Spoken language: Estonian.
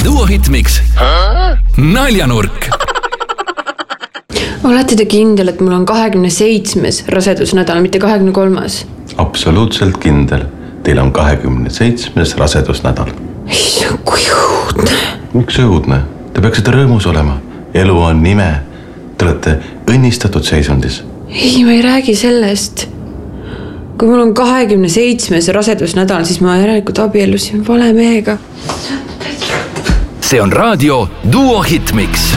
Duo Hitmix naljanurk. Olete te kindel, et mul on 27. rasedusnädal, mitte 23. Absoluutselt kindel. Teil on 27. rasedusnädal. Issand, kui õudne. Miks õudne? Te peaksite rõõmus olema. Elu on nime. Te olete õnnistatud seisundis. Ei, ma ei räägi sellest. Kui mul on 27. rasedusnädal, siis ma järelikult abiellusin vale mehega. See on raadio Duo Hitmix.